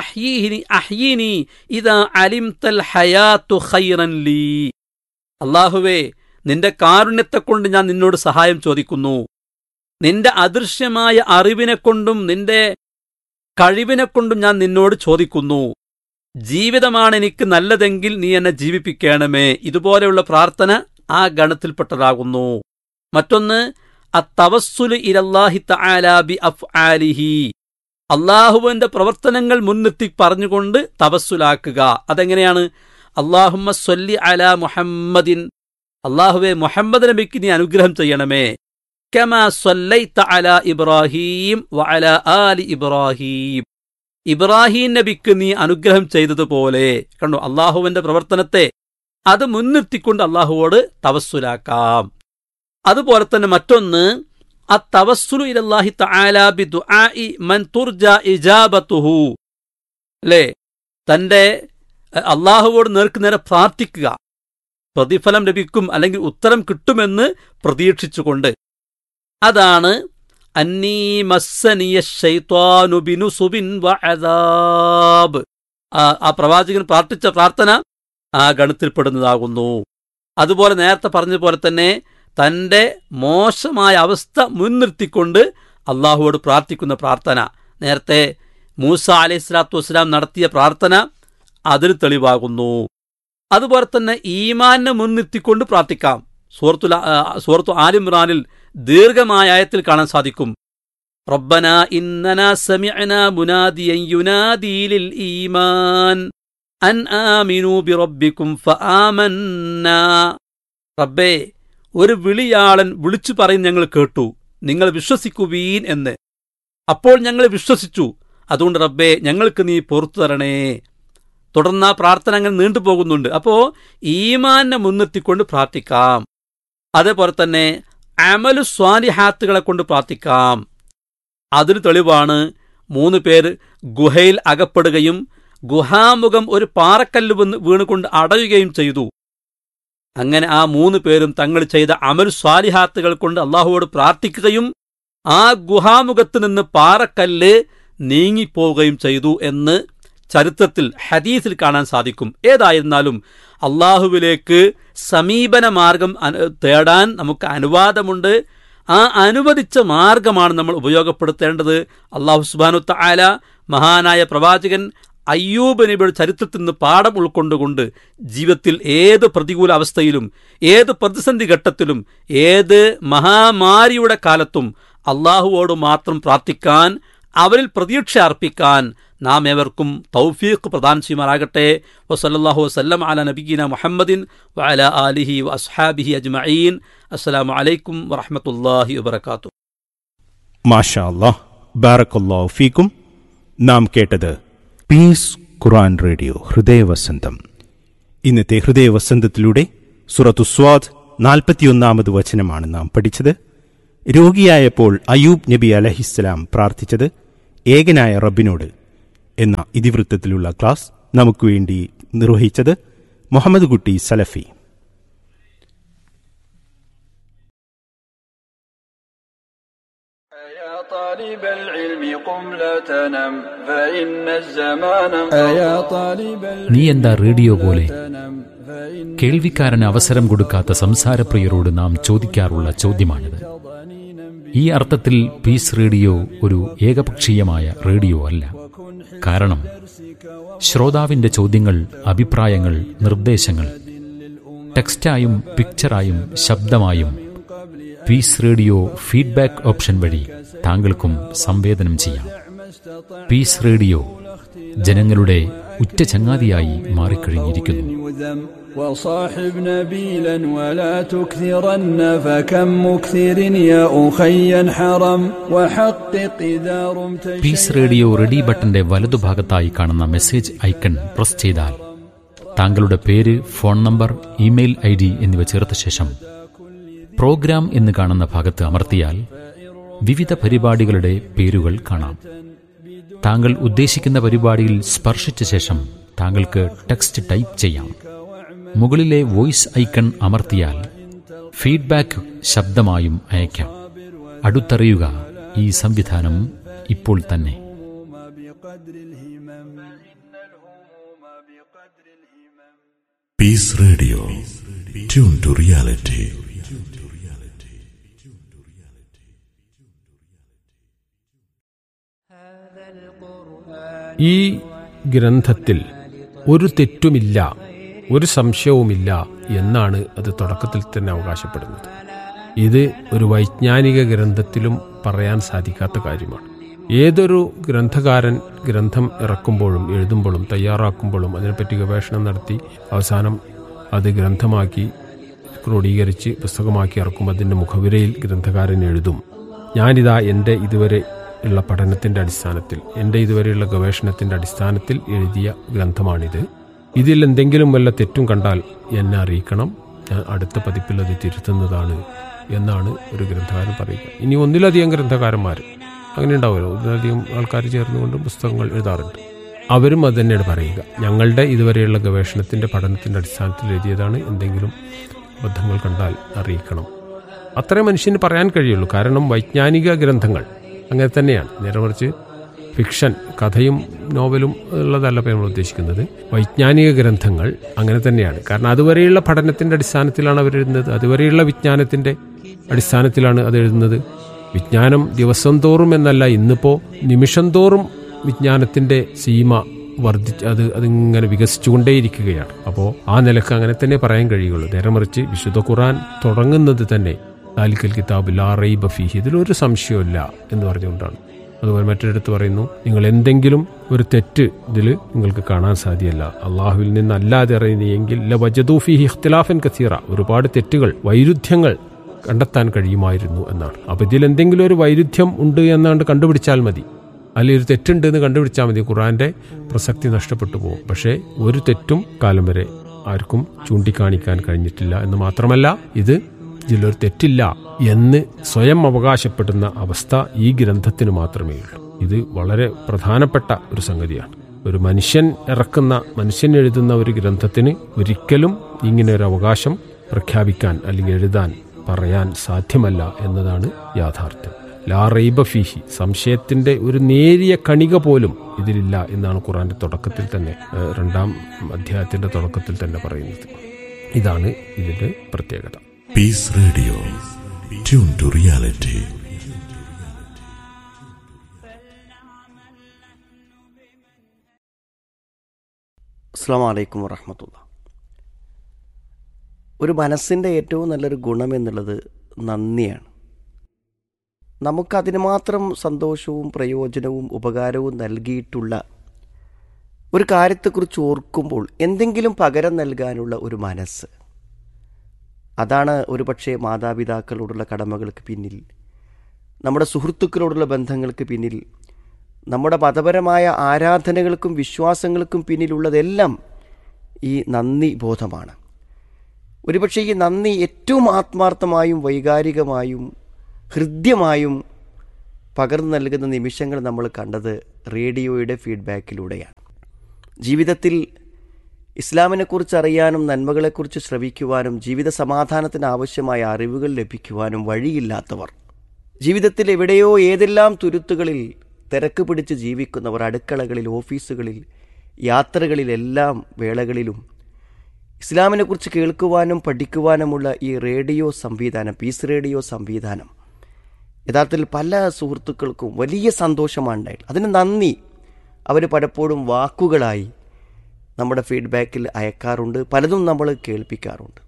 അഹ്യിനി ഇദാ അലിംതൽ ഹയാത്തു ഖൈറൻ ലീ. അല്ലാഹുവേ, നിന്റെ കാരുണ്യത്തെക്കൊണ്ട് ഞാൻ നിന്നോട് സഹായം ചോദിക്കുന്നു. നിന്റെ അദൃശ്യമായ അറിവിനെക്കൊണ്ടും നിന്റെ കഴിവിനെക്കൊണ്ടും ഞാൻ നിന്നോട് ചോദിക്കുന്നു. ജീവിതമാണ് എനിക്ക് നല്ലതെങ്കിൽ നീ എന്നെ ജീവിപ്പിക്കണമേ. ഇതുപോലെയുള്ള പ്രാർത്ഥന ആ ഗണത്തിൽപ്പെട്ടതാകുന്നു. മറ്റൊന്ന്, അത്തവസ്സുലു ഇലല്ലാഹി തആല ബി അഫ്ആലിഹി, അള്ളാഹുവിന്റെ പ്രവർത്തനങ്ങൾ മുൻനിർത്തി പറഞ്ഞുകൊണ്ട് തവസ്സുലാക്കുക. അതെങ്ങനെയാണ്? അല്ലാഹുമ്മ സ്വല്ലി അലാ മുഹമ്മദിൻ, അള്ളാഹുവെ, മുഹമ്മദ് നബിക്ക് നീ അനുഗ്രഹം ചെയ്യണമേ. കമാ സ്വല്ലൈത അലാ ഇബ്രാഹീം വഅലാ ആലി ഇബ്രാഹീം, ഇബ്രാഹീം നബിക്ക് നീ അനുഗ്രഹം ചെയ്തതുപോലെ. കണ്ടോ, അള്ളാഹുവിന്റെ പ്രവർത്തനത്തെ അത് മുൻനിർത്തിക്കൊണ്ട് അള്ളാഹുവോട് തവസ്സുലാക്കാം. അതുപോലെ തന്നെ മറ്റൊന്ന്, അത്തവസ്സുലു ഇലല്ലാഹി തആല ബിദുആഇ മൻ തുർജാ ഇജാബത്തുഹു, അല്ലേ? തന്റെ അള്ളാഹുവോട് നേർക്കുനേരെ പ്രാർത്ഥിക്കുക, പ്രതിഫലം ലഭിക്കും അല്ലെങ്കിൽ ഉത്തരം കിട്ടുമെന്ന് പ്രതീക്ഷിച്ചുകൊണ്ട്. അതാണ് അന്നീ മസ്സനിയ ശൈത്വാനു ബിനുസുബിൻ വഅദാബ്. ആ പ്രവാചകൻ പ്രാർത്ഥിച്ച പ്രാർത്ഥന ആ ഗണത്തിൽപ്പെടുന്നതാകുന്നു. അതുപോലെ നേരത്തെ പറഞ്ഞതുപോലെ തന്നെ തന്റെ മോശമായ അവസ്ഥ മുൻനിർത്തിക്കൊണ്ട് അള്ളാഹുവോട് പ്രാർത്ഥിക്കുന്ന പ്രാർത്ഥന, നേരത്തെ മൂസ അലൈഹിസ്സലാത്തു വസ്സലാം നടത്തിയ പ്രാർത്ഥന അതിന് തെളിവാകുന്നു. അതുപോലെ തന്നെ ഈമാനെ മുൻനിർത്തിക്കൊണ്ട് പ്രാർത്ഥിക്കാം. സൂറത്തു ആലിമ്രാനിൽ ദീർഘമായ ആയത്തിൽ കാണാൻ സാധിക്കും, റബ്ബനാ ഇന്നനാ സമിഅനാ മുനാദിയൻ യുനാദി ലിൽ ഈമാൻ അൻ ആമിനൂ ബിറബ്ബിക്കും ഫആമന്നാ. റബ്ബേ, ഒരു വിളിയാളൻ വിളിച്ചു പറയും ഞങ്ങൾ കേട്ടു, നിങ്ങൾ വിശ്വസിക്കുവീൻ എന്ന്. അപ്പോൾ ഞങ്ങൾ വിശ്വസിച്ചു, അതുകൊണ്ട് റബ്ബേ ഞങ്ങൾക്ക് നീ പുറത്തു തരണേ. തുടർന്ന് ആ പ്രാർത്ഥന അങ്ങനെ നീണ്ടുപോകുന്നുണ്ട്. അപ്പോ ഈമാനെ മുൻനിർത്തിക്കൊണ്ട് പ്രാർത്ഥിക്കാം. അതേപോലെ തന്നെ അമലു സ്വാലിഹാത്തുകളെ കൊണ്ട് പ്രാർത്ഥിക്കാം. അതിന് തെളിവാണ് 3 പേര് ഗുഹയിൽ അകപ്പെടുകയും ഗുഹാമുഖം ഒരു പാറക്കല്ല് വീണുകൊണ്ട് അടയുകയും ചെയ്തു. അങ്ങനെ ആ 3 പേരും തങ്ങൾ ചെയ്ത അമൽ സ്വാലിഹാത്തുകൾ കൊണ്ട് അള്ളാഹുവോട് പ്രാർത്ഥിക്കുകയും ആ ഗുഹാമുഖത്ത് നിന്ന് പാറക്കല്ല് നീങ്ങിപ്പോവുകയും ചെയ്തു എന്ന് ചരിത്രത്തിൽ ഹദീസിൽ കാണാൻ സാധിക്കും. ഏതായിരുന്നാലും അള്ളാഹുവിലേക്ക് സമീപന മാർഗം തേടാൻ നമുക്ക് അനുവാദമുണ്ട്. ആ അനുവദിച്ച മാർഗമാണ് നമ്മൾ ഉപയോഗപ്പെടുത്തേണ്ടത്. അള്ളാഹു സുബ്ഹാനഹു തആല മഹാനായ പ്രവാചകൻ അയ്യൂബ് നബിയുടെ ചരിത്രത്തിൽ നിന്ന് പാഠം ഉൾക്കൊണ്ടുകൊണ്ട് ജീവിതത്തിൽ ഏത് പ്രതികൂല അവസ്ഥയിലും ഏത് പ്രതിസന്ധി ഘട്ടത്തിലും ഏത് മഹാമാരിയുടെ കാലത്തും അള്ളാഹുവോട് മാത്രം പ്രാർത്ഥിക്കാൻ, അവരിൽ പ്രതീക്ഷ അർപ്പിക്കാൻ നാം ഏവർക്കും തൗഫീഖ് പ്രദാനം ചെയ്യുമാറാകട്ടെ. വസല്ലല്ലാഹു വസല്ലം അലാ നബിയിന മുഹമ്മദിൻ വഅലാ ആലിഹി വഅസ്ഹാബിഹി അജ്മഈൻ. അസ്സലാമു അലൈക്കും വറഹ്മത്തുള്ളാഹി വബറകാതുഹു. മാഷാ അല്ലാഹ്, ബാറക്കല്ലാഹു ഫീക്കും. നാം കേട്ടത് പീസ് ഖുർആൻ റേഡിയോ ഹൃദയവസന്തം. ഇന്നത്തെ ഹൃദയവസന്തത്തിലൂടെ സൂറത്തു സ്വാദ് 41 വചനമാണ് നാം പഠിച്ചത്. രോഗിയായപ്പോൾ അയ്യൂബ് നബി അലൈഹിസ്സലാം പ്രാർത്ഥിച്ചത് ഏകനായ റബ്ബിനോട് എന്ന ഇതിവൃത്തത്തിലുള്ള ക്ലാസ് നമുക്ക് വേണ്ടി നിർവഹിച്ചത് മുഹമ്മദ് കുട്ടി സലഫി. നീ എന്താ റേഡിയോ പോലെ? കേൾവിക്കാരന് അവസരം കൊടുക്കാത്ത സംസാരപ്രിയരോട് നാം ചോദിക്കാറുള്ള ചോദ്യമാണിത്. ഈ അർത്ഥത്തിൽ പീസ് റേഡിയോ ഒരു ഏകപക്ഷീയമായ റേഡിയോ അല്ല. കാരണം ശ്രോതാവിന്റെ ചോദ്യങ്ങൾ, അഭിപ്രായങ്ങൾ, നിർദ്ദേശങ്ങൾ ടെക്സ്റ്റായും പിക്ചറായും ശബ്ദമായും പീസ് റേഡിയോ ഫീഡ്ബാക്ക് ഓപ്ഷൻ വഴി താങ്കൾക്കും സംവേദനം ചെയ്യാം. പീസ് റേഡിയോ ജനങ്ങളുടെ ഉറ്റ ചങ്ങാതിയായി മാറിക്കഴിഞ്ഞിരിക്കുന്നു. وصاحب نبيلا ولا تكثرن فكم مكثر يا أخي حرم وحقق إذا رمت. പീസ് റേഡിയോ റെഡി ബട്ടന്റെ വലതുഭാഗത്തായി കാണുന്ന മെസ്സേജ് ഐക്കൺ പ്രസ് ചെയ്താൽ താങ്കളുടെ പേര്, ഫോൺ നമ്പർ, ഇമെയിൽ ID എന്നിവ ചേർത്ത ശേഷം പ്രോഗ്രാം എന്ന് കാണുന്ന ഭാഗത്ത് അമർത്തിയാൽ വിവിധ പരിപാടികളുടെ പേരുകൾ കാണാം. താങ്കൾ ഉദ്ദേശിക്കുന്ന പരിപാടിയിൽ സ്പർശിച്ച ശേഷം താങ്കൾക്ക് ടെക്സ്റ്റ് ടൈപ്പ് ചെയ്യാം. മുകളിലെ വോയിസ് ഐക്കൺ അമർത്തിയാൽ ഫീഡ്ബാക്ക് ശബ്ദമായും അയക്കാം. അടുത്തറിയുക, ഈ സംവിധാനം ഇപ്പോൾ തന്നെ. Piece radio, tune to reality. ഈ ഗ്രന്ഥത്തിൽ ഒരു തെറ്റുമില്ല, ഒരു സംശയവുമില്ല എന്നാണ് അത് തുടക്കത്തിൽ തന്നെ അവകാശപ്പെടുന്നത്. ഇത് ഒരു വൈജ്ഞാനിക ഗ്രന്ഥത്തിലും പറയാൻ സാധിക്കാത്ത കാര്യമാണ്. ഏതൊരു ഗ്രന്ഥകാരൻ ഗ്രന്ഥം ഇറക്കുമ്പോഴും എഴുതുമ്പോഴും തയ്യാറാക്കുമ്പോഴും അതിനെപ്പറ്റി ഗവേഷണം നടത്തി അവസാനം അത് ഗ്രന്ഥമാക്കി ക്രോഡീകരിച്ച് പുസ്തകമാക്കി ഇറക്കുമ്പോൾ അതിൻ്റെ മുഖവിരയിൽ ഗ്രന്ഥകാരൻ എഴുതും, ഞാനിതാ എൻ്റെ ഇതുവരെ ഉള്ള പഠനത്തിൻ്റെ അടിസ്ഥാനത്തിൽ, എൻ്റെ ഇതുവരെയുള്ള ഗവേഷണത്തിൻ്റെ അടിസ്ഥാനത്തിൽ എഴുതിയ ഗ്രന്ഥമാണിത്. ഇതിൽ എന്തെങ്കിലും വല്ല തെറ്റും കണ്ടാൽ എന്നെ അറിയിക്കണം, ഞാൻ അടുത്ത പതിപ്പിൽ അത് തിരുത്തുന്നതാണ് എന്നാണ് ഒരു ഗ്രന്ഥകാരൻ പറയുക. ഇനി ഒന്നിലധികം ഗ്രന്ഥകാരന്മാർ അങ്ങനെ ഉണ്ടാവുമല്ലോ, ഒന്നിലധികം ആൾക്കാർ ചേർന്നുകൊണ്ട് പുസ്തകങ്ങൾ എഴുതാറുണ്ട്. അവരും അത് തന്നെയാണ് പറയുക, ഞങ്ങളുടെ ഇതുവരെയുള്ള ഗവേഷണത്തിൻ്റെ പഠനത്തിൻ്റെ അടിസ്ഥാനത്തിൽ എഴുതിയതാണ്, എന്തെങ്കിലും അബദ്ധങ്ങൾ കണ്ടാൽ അറിയിക്കണം. അത്രേ മനുഷ്യന് പറയാൻ കഴിയുള്ളൂ. കാരണം വൈജ്ഞാനിക ഗ്രന്ഥങ്ങൾ അങ്ങനെ തന്നെയാണ്. നേരെ മറിച്ച് ഫിക്ഷൻ, കഥയും നോവലും ഉള്ളതല്ല നമ്മൾ ഉദ്ദേശിക്കുന്നത്. വൈജ്ഞാനിക ഗ്രന്ഥങ്ങൾ അങ്ങനെ തന്നെയാണ്. കാരണം അതുവരെയുള്ള പഠനത്തിൻ്റെ അടിസ്ഥാനത്തിലാണ് അവരെഴുതുന്നത്, അതുവരെയുള്ള വിജ്ഞാനത്തിൻ്റെ അടിസ്ഥാനത്തിലാണ് അത് എഴുതുന്നത്. വിജ്ഞാനം ദിവസം തോറും എന്നല്ല, ഇന്നിപ്പോൾ നിമിഷം തോറും വിജ്ഞാനത്തിൻ്റെ സീമ വർദ്ധിച്ച് അതിങ്ങനെ വികസിച്ചുകൊണ്ടേയിരിക്കുകയാണ്. അപ്പോൾ ആ നിലക്ക് അങ്ങനെ തന്നെ പറയാൻ കഴിയുള്ളൂ. നേരെ മറിച്ച് വിശുദ്ധ ഖുർആൻ തുടങ്ങുന്നത് തന്നെ ദാലിക്കൽ കിതാബ് ലാ റൈബ ഫീഹി, ഇതിലൊരു സംശയമില്ല എന്ന് പറഞ്ഞുകൊണ്ടാണ്. അതുപോലെ മറ്റൊരിടത്ത് പറയുന്നു, നിങ്ങൾ എന്തെങ്കിലും ഒരു തെറ്റ് ഇതിൽ നിങ്ങൾക്ക് കാണാൻ സാധ്യമല്ല, അള്ളാഹുവിൽ നിന്നല്ലാതെ അറിയുന്നെങ്കിൽ ലവജദൂ ഫീഹി ഇഖ്തിലാഫൻ കസീറ, ഒരുപാട് തെറ്റുകൾ, വൈരുദ്ധ്യങ്ങൾ കണ്ടെത്താൻ കഴിയുമായിരുന്നു എന്നാണ്. അപ്പോൾ ഇതിൽ എന്തെങ്കിലും ഒരു വൈരുദ്ധ്യം ഉണ്ട് എന്നാണ്ട് കണ്ടുപിടിച്ചാൽ മതി, അല്ലെങ്കിൽ ഒരു തെറ്റുണ്ട് എന്ന് കണ്ടുപിടിച്ചാൽ മതി, ഖുർആന്റെ പ്രസക്തി നഷ്ടപ്പെട്ടു പോകും. പക്ഷേ ഒരു തെറ്റും കാലം വരെ ആർക്കും ചൂണ്ടിക്കാണിക്കാൻ കഴിഞ്ഞിട്ടില്ല എന്ന് മാത്രമല്ല, ഇത് ഇതിലൊരു തെറ്റില്ല എന്ന് സ്വയം അവകാശപ്പെടുന്ന അവസ്ഥ ഈ ഗ്രന്ഥത്തിന് മാത്രമേ ഉള്ളൂ. ഇത് വളരെ പ്രധാനപ്പെട്ട ഒരു സംഗതിയാണ്. ഒരു മനുഷ്യൻ എഴുതുന്ന ഒരു ഗ്രന്ഥത്തിന് ഒരിക്കലും ഇങ്ങനെ ഒരു അവകാശം പ്രഖ്യാപിക്കാൻ അല്ലെങ്കിൽ എഴുതാൻ പറയാൻ സാധ്യമല്ല എന്നതാണ് യാഥാർത്ഥ്യം. ലാ റൈബ ഫീഹി, സംശയത്തിന്റെ ഒരു നേരിയ കണിക പോലും ഇതിലില്ല എന്നാണ് ഖുർആന്റെ തുടക്കത്തിൽ തന്നെ, 2-ാം അധ്യായത്തിന്റെ തുടക്കത്തിൽ തന്നെ പറയുന്നത്. ഇതാണ് ഇതിന്റെ പ്രത്യേകത. Piece radio, tune to reality. അസ്സലാമു അലൈക്കും വറഹ്മത്തുള്ളാഹി. ഒരു മനസ്സിൻ്റെ ഏറ്റവും നല്ലൊരു ഗുണം എന്നുള്ളത് നന്ദിയാണ്. നമുക്കതിന് മാത്രം സന്തോഷവും പ്രയോജനവും ഉപകാരവും നൽകിയിട്ടുള്ള ഒരു കാര്യത്തെക്കുറിച്ച് ഓർക്കുമ്പോൾ എന്തെങ്കിലും പകരം നൽകാനുള്ള ഒരു മനസ്സ്, അതാണ് ഒരുപക്ഷെ മാതാപിതാക്കളോടുള്ള കടമകൾക്ക് പിന്നിൽ, നമ്മുടെ സുഹൃത്തുക്കളോടുള്ള ബന്ധങ്ങൾക്ക് പിന്നിൽ, നമ്മുടെ മതപരമായ ആരാധനകൾക്കും വിശ്വാസങ്ങൾക്കും പിന്നിലുള്ളതെല്ലാം ഈ നന്ദി ബോധമാണ്. ഒരുപക്ഷെ ഈ നന്ദി ഏറ്റവും ആത്മാർത്ഥമായും വൈകാരികമായും ഹൃദ്യമായും പകർന്നു നൽകുന്ന നിമിഷങ്ങൾ നമ്മൾ കണ്ടത് റേഡിയോയുടെ ഫീഡ്ബാക്കിലൂടെയാണ്. ജീവിതത്തിൽ ഇസ്ലാമിനെക്കുറിച്ച് അറിയാനും നന്മകളെക്കുറിച്ച് ശ്രവിക്കുവാനും ജീവിത സമാധാനത്തിന് ആവശ്യമായ അറിവുകൾ ലഭിക്കുവാനും വഴിയില്ലാത്തവർ, ജീവിതത്തിൽ എവിടെയോ ഏതെല്ലാം തുരുത്തുകളിൽ തിരക്ക് പിടിച്ച് ജീവിക്കുന്നവർ, അടുക്കളകളിൽ, ഓഫീസുകളിൽ, യാത്രകളിലെല്ലാം വേളകളിലും ഇസ്ലാമിനെക്കുറിച്ച് കേൾക്കുവാനും പഠിക്കുവാനുമുള്ള ഈ റേഡിയോ സംവിധാനം, പീസ് റേഡിയോ സംവിധാനം യഥാർത്ഥത്തിൽ പല സുഹൃത്തുക്കൾക്കും വലിയ സന്തോഷമാണ് ഉണ്ടായത്. അതിന് നന്ദി അവർ പലപ്പോഴും വാക്കുകളായി നമ്മുടെ ഫീഡ്ബാക്കിൽ അയക്കാറുണ്ട്, പലതും നമ്മൾ കേൾപ്പിക്കാറുണ്ട്.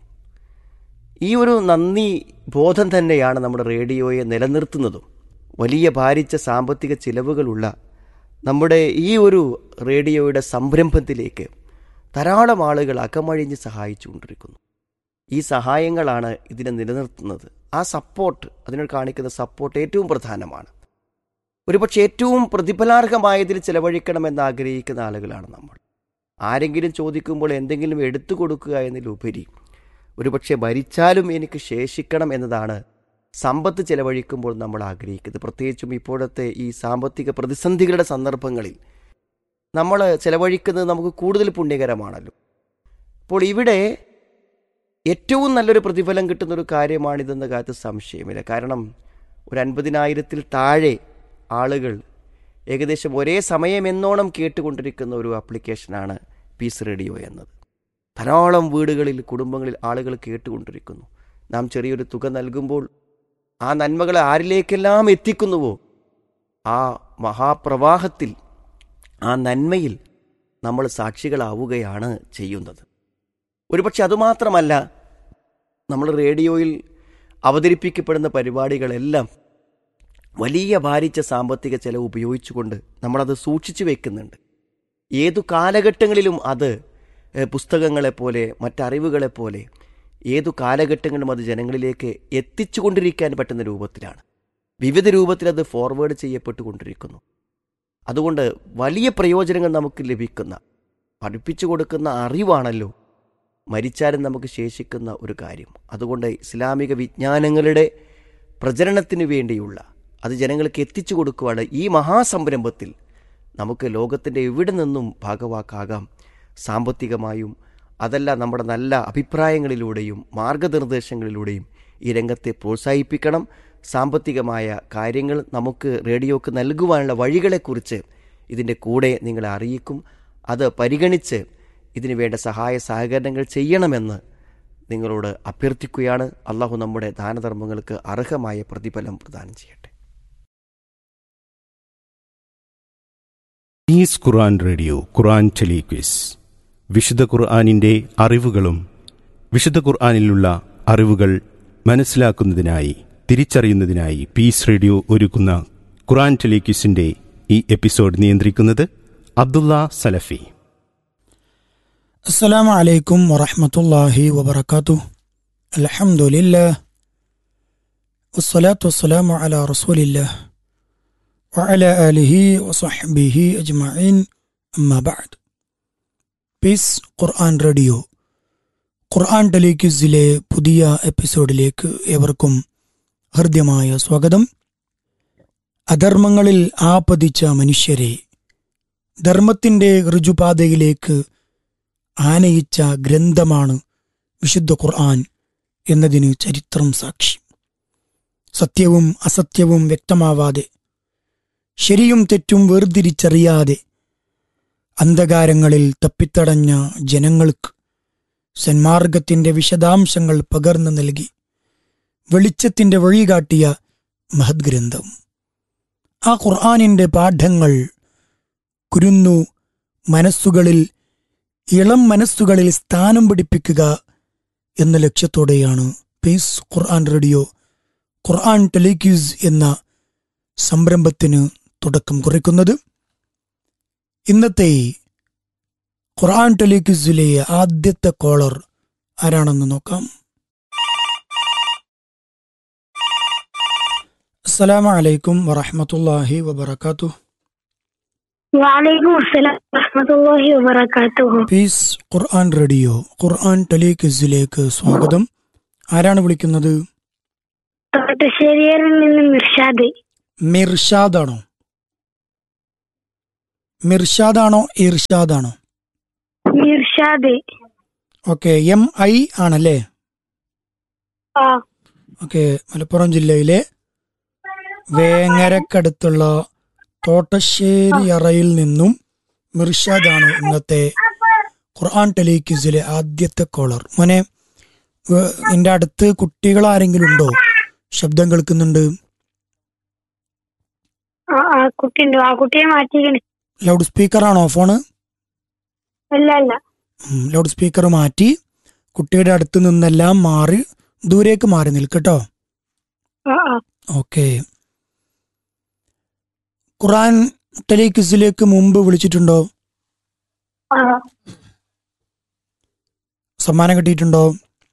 ഈ ഒരു നന്ദി ബോധം തന്നെയാണ് നമ്മുടെ റേഡിയോയെ നിലനിർത്തുന്നതും. വലിയ ഭാരിച്ച സാമ്പത്തിക ചിലവുകളുള്ള നമ്മുടെ ഈ ഒരു റേഡിയോയുടെ സംരംഭത്തിലേക്ക് ധാരാളം ആളുകൾ അകമഴിഞ്ഞ് സഹായിച്ചുകൊണ്ടിരിക്കുന്നു. ഈ സഹായങ്ങളാണ് ഇതിനെ നിലനിർത്തുന്നത്. ആ സപ്പോർട്ട്, അതിനോട് കാണിക്കുന്ന സപ്പോർട്ട് ഏറ്റവും പ്രധാനമാണ്. ഒരുപക്ഷെ ഏറ്റവും പ്രതിഫലാർഹമായതിൽ ചിലവഴിക്കണമെന്ന് ആഗ്രഹിക്കുന്ന ആളുകളാണ് നമ്മൾ. ആരെങ്കിലും ചോദിക്കുമ്പോൾ എന്തെങ്കിലും എടുത്തു കൊടുക്കുക എന്നതിലുപരി ഒരുപക്ഷെ മരിച്ചാലും എനിക്ക് ശേഷിക്കണം എന്നതാണ് സമ്പത്ത് ചിലവഴിക്കുമ്പോൾ നമ്മൾ ആഗ്രഹിക്കുന്നത്. പ്രത്യേകിച്ചും ഇപ്പോഴത്തെ ഈ സാമ്പത്തിക പ്രതിസന്ധികളുടെ സന്ദർഭങ്ങളിൽ നമ്മൾ ചിലവഴിക്കുന്നത് നമുക്ക് കൂടുതൽ പുണ്യകരമാണല്ലോ. അപ്പോൾ ഇവിടെ ഏറ്റവും നല്ലൊരു പ്രതിഫലം കിട്ടുന്നൊരു കാര്യമാണിതെന്ന കാര്യത്തിൽ സംശയമില്ല. കാരണം ഒരു 50,000-ൽ താഴെ ആളുകൾ ഏകദേശം ഒരേ സമയം എന്നോണം കേട്ടുകൊണ്ടിരിക്കുന്ന ഒരു ആപ്ലിക്കേഷനാണ് പീസ് റേഡിയോ എന്നത്. ധാരാളം വീടുകളിൽ, കുടുംബങ്ങളിൽ ആളുകൾ കേട്ടുകൊണ്ടിരിക്കുന്നു. നാം ചെറിയൊരു തുക നൽകുമ്പോൾ ആ നന്മകളെ ആരിലേക്കെല്ലാം എത്തിക്കുന്നുവോ ആ മഹാപ്രവാഹത്തിൽ, ആ നന്മയിൽ നമ്മൾ സാക്ഷികളാവുകയാണ് ചെയ്യുന്നത്. ഒരുപക്ഷെ അതുമാത്രമല്ല, നമ്മൾ റേഡിയോയിൽ അവതരിപ്പിക്കപ്പെടുന്ന പരിപാടികളെല്ലാം വലിയ ഭാരിച്ച സാമ്പത്തിക ചെലവ് ഉപയോഗിച്ചുകൊണ്ട് നമ്മളത് സൂക്ഷിച്ചു വെക്കുന്നുണ്ട്. ഏതു കാലഘട്ടങ്ങളിലും അത് പുസ്തകങ്ങളെപ്പോലെ, മറ്ററിവുകളെപ്പോലെ ഏതു കാലഘട്ടങ്ങളിലും അത് ജനങ്ങളിലേക്ക് എത്തിച്ചുകൊണ്ടിരിക്കാൻ പറ്റുന്ന രൂപത്തിലാണ്. വിവിധ രൂപത്തിൽ അത് ഫോർവേഡ് ചെയ്യപ്പെട്ടുകൊണ്ടിരിക്കുന്നു. അതുകൊണ്ട് വലിയ പ്രയോജനങ്ങൾ നമുക്ക് ലഭിക്കുന്ന, പഠിപ്പിച്ചു കൊടുക്കുന്ന അറിവാണല്ലോ മരിച്ചാലും നമുക്ക് ശേഷിക്കുന്ന ഒരു കാര്യം. അതുകൊണ്ട് ഇസ്ലാമിക വിജ്ഞാനങ്ങളുടെ പ്രചരണത്തിന് വേണ്ടിയുള്ള, അത് ജനങ്ങൾക്ക് എത്തിച്ചു കൊടുക്കുവാണ് ഈ മഹാസംരംഭത്തിൽ നമുക്ക് ലോകത്തിൻ്റെ എവിടെ നിന്നും ഭാഗവാക്കാകാം. സാമ്പത്തികമായും അതല്ല നമ്മുടെ നല്ല അഭിപ്രായങ്ങളിലൂടെയും മാർഗനിർദ്ദേശങ്ങളിലൂടെയും ഈ രംഗത്തെ പ്രോത്സാഹിപ്പിക്കണം. സാമ്പത്തികമായ കാര്യങ്ങൾ നമുക്ക് റേഡിയോക്ക് നൽകുവാനുള്ള വഴികളെക്കുറിച്ച് ഇതിൻ്റെ കൂടെ നിങ്ങളെ അറിയിക്കും. അത് പരിഗണിച്ച് ഇതിനു വേണ്ട സഹായ സഹകരണങ്ങൾ ചെയ്യണമെന്ന് നിങ്ങളോട് അഭ്യർത്ഥിക്കുകയാണ്. അള്ളാഹു നമ്മുടെ ദാനധർമ്മങ്ങൾക്ക് അർഹമായ പ്രതിഫലം പ്രദാനം ചെയ്യട്ടെ. പീസ് ഖുർആൻ റേഡിയോ ഖുർആൻ ടെലിക്വിസ്, വിശുദ്ധ ഖുർആനിൻ്റെ അറിവുകളും വിശുദ്ധ ഖുർആനിലുള്ള അറിവുകൾ മനസ്സിലാക്കുന്നതിനായി, തിരിച്ചറിയുന്നതിനായി പീസ് റേഡിയോ ഒരുക്കുന്ന ഖുർആൻ ടെലിക്വിസിൻ്റെ ഈ എപ്പിസോഡ് നിയന്ത്രിക്കുന്നത് അബ്ദുള്ള സലഫി. അസ്സലാമു അലൈക്കും വറഹ്മത്തുള്ളാഹി വബറകാതുഹു. അൽഹംദുലില്ലാഹ് വസ്സലാത്തു വസ്സലാമു അലാ റസൂലില്ലാഹ് വഅലാ ആലിഹി വസഹ്ബിഹി അജ്മഈൻ. അമ്മാ ബഅദ്. പീസ് ഖുർആൻ റേഡിയോ ഖുർആൻ ടെലിക്വിസിലെ പുതിയ എപ്പിസോഡിലേക്ക് ഏവർക്കും ഹൃദ്യമായ സ്വാഗതം. അധർമ്മങ്ങളിൽ ആപതിച്ച മനുഷ്യരെ ധർമ്മത്തിൻ്റെ ഋജുപാതയിലേക്ക് ആനയിച്ച ഗ്രന്ഥമാണ് വിശുദ്ധ ഖുർആൻ എന്നതിന് ചരിത്രം സാക്ഷി. സത്യവും അസത്യവും വ്യക്തമാവാതെ, ശരിയും തെറ്റും വേർതിരിച്ചറിയാതെ അന്ധകാരങ്ങളിൽ തപ്പിത്തടഞ്ഞ ജനങ്ങൾക്ക് സന്മാർഗത്തിൻ്റെ വിശദാംശങ്ങൾ പകർന്നു നൽകി വെളിച്ചത്തിൻ്റെ വഴികാട്ടിയ മഹത് ഗ്രന്ഥം. ആ ഖുർആനിൻ്റെ പാഠങ്ങൾ കുരുന്നു മനസ്സുകളിൽ, ഇളം മനസ്സുകളിൽ സ്ഥാനം പിടിപ്പിക്കുക എന്ന ലക്ഷ്യത്തോടെയാണ് പീസ് ഖുർആൻ റേഡിയോ ഖുർആൻ ടെലിക്വിസ് എന്ന സംരംഭത്തിന് തുടക്കം കുറിക്കുന്നത്. ഇന്നത്തെ ഖുർആൻ ടെലിക്വിസിലെ ആദ്യത്തെ കോളർ ആരാണെന്ന് നോക്കാം. അസ്സലാമു അലൈക്കും വറഹ്മത്തുള്ളാഹി വബറകാതുഹു. വഅലൈക്കും അസ്സലാം വറഹ്മത്തുള്ളാഹി വബറകാതുഹു. പീസ് ഖുർആൻ റേഡിയോ ഖുർആൻ ടെലിക്വിസിലേക്ക് സ്വാഗതം. ആരാണ് വിളിക്കുന്നത്? തോട്ടശ്ശേരിയിൽ നിന്ന് മിർഷാദ്. മിർഷാദാണോ? മിർഷാദാണോ ഇർഷാദാണോ? മിർഷാദ്. ഓക്കെ, MI ആണല്ലേ? ഓക്കെ, മലപ്പുറം ജില്ലയിലെ വേങ്ങരക്കടുത്തുള്ള തോട്ടശ്ശേരി അറയിൽ നിന്നും മിർഷാദാണ് ഇന്നത്തെ ഖുർആൻ ടെലിക്വിസിലെ ആദ്യത്തെ കോളർ. മോനെ, നിന്റെ അടുത്ത് കുട്ടികൾ ആരെങ്കിലും ഉണ്ടോ? ശബ്ദം കേൾക്കുന്നുണ്ട്. ലൗഡ് സ്പീക്കർ ആണോ ഫോണ്? ലൗഡ് സ്പീക്കർ മാറ്റി കുട്ടിയുടെ അടുത്ത് നിന്നെല്ലാം മാറി ദൂരേക്ക് മാറി നിൽക്കട്ടോ. ഓക്കെ. ഖുർആൻ ടെലിക്വിസിലേക്ക് മുമ്പ് വിളിച്ചിട്ടുണ്ടോ? സമ്മാനം കിട്ടിയിട്ടുണ്ടോ?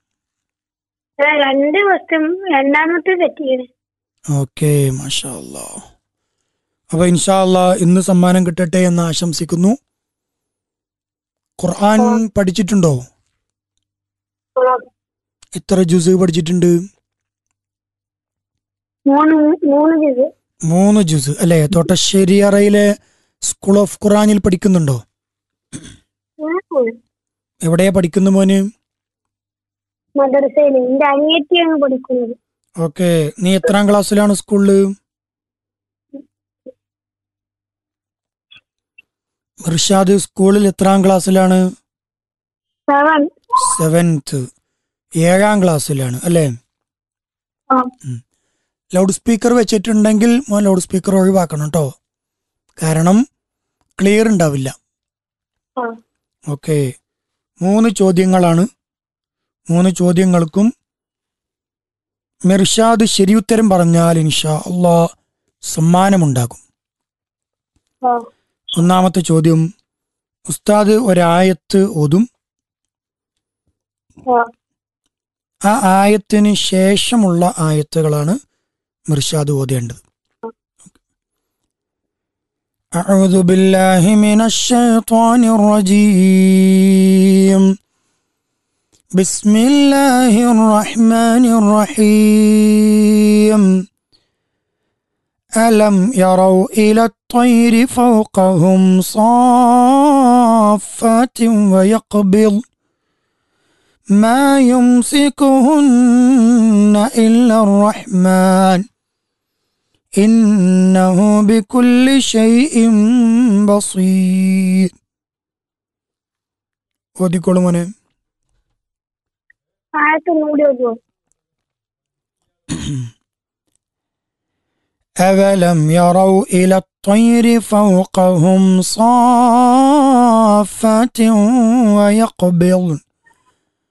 ഓക്കെ, മാഷാ അല്ലാഹ്. അപ്പൊ ഇൻഷാ അല്ലാഹ് ഇന്ന് സമ്മാനം കിട്ടട്ടെ എന്ന് ആശംസിക്കുന്നു. ഖുർആൻ പഠിച്ചിട്ടുണ്ടോ? എത്ര ജുസ് പഠിച്ചിട്ടുണ്ട്? 3 ജുസ് അല്ലേ? തോട്ടശ്ശേരി അറയിലെ സ്കൂൾ ഓഫ് ഖുർആനിൽ പഠിക്കുന്നുണ്ടോ? എവിടെയാ പഠിക്കുന്നു മോന്? ഓക്കെ. നീ എത്രാം ക്ലാസ്സിലാണ് സ്കൂളില്? ഇർഷാദ് സ്കൂളിൽ എത്രാം ക്ലാസ്സിലാണ്? 7th, 7ാം ക്ലാസ്സിലാണ് അല്ലേ? ലൗഡ് സ്പീക്കർ വെച്ചിട്ടുണ്ടെങ്കിൽ മോൻ ലൗഡ് സ്പീക്കർ ഒഴിവാക്കണം കേട്ടോ, കാരണം ക്ലിയർ ഉണ്ടാവില്ല. ഓക്കെ. 3 ചോദ്യങ്ങളാണ്. 3 ചോദ്യങ്ങൾക്കും മിർഷാദ് ശരിയുത്തരം പറഞ്ഞാൽ ഇൻഷാ അല്ലാഹ് സമ്മാനമുണ്ടാകും. ഒന്നാമത്തെ ചോദ്യം, ഉസ്താദ് ഒരായത്ത് ഓതും. ആ ആയത്തിന് ശേഷമുള്ള ആയത്തുകളാണ് മിർഷാദ് ഓതേണ്ടത്. അഊദു ബില്ലാഹി മിനശ് ശൈത്വാനിർ റജീം. ബിസ്മില്ലാഹിർ റഹ്മാനിർ റഹീം. ألم يروا إلى الطير فوقهم صافات ويقبض ما يمسكهن إلا الرحمن إنه بكل شيء بصير. ഓതിക്കോളൂ മോനെ. أولم يروا إلى الطير فوقهم صافات ويقبضن